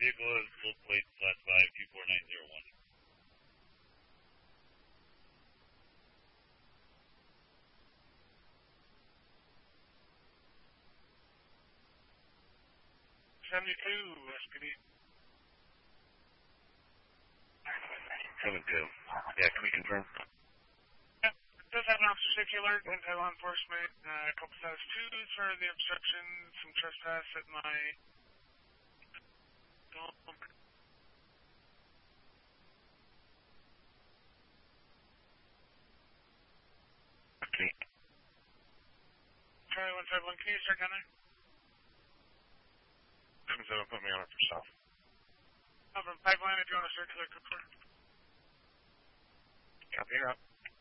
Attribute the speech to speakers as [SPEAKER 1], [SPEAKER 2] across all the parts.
[SPEAKER 1] Vehicle is full plate /5 24901. SPD. 72. Yeah, can we confirm?
[SPEAKER 2] Yep. It does have an officer safety alert, anti-law enforcement, a couple status 2s for the obstruction, some trespass at my home.
[SPEAKER 1] Okay.
[SPEAKER 2] Charlie 151, can you start down there?
[SPEAKER 1] 77, put me on it for south.
[SPEAKER 2] From pipeline if you want to circulate quickly.
[SPEAKER 1] Copy, you're up.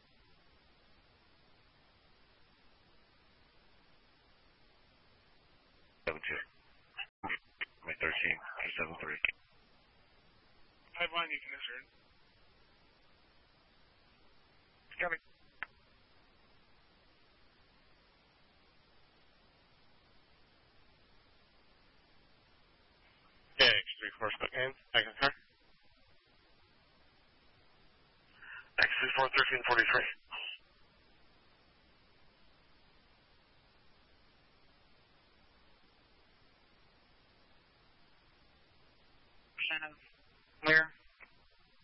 [SPEAKER 1] My 13, 73.
[SPEAKER 2] Pipeline, you can insert.
[SPEAKER 1] Copy. Yeah, X34 stuck in. I can car. X34 1343.
[SPEAKER 3] Where?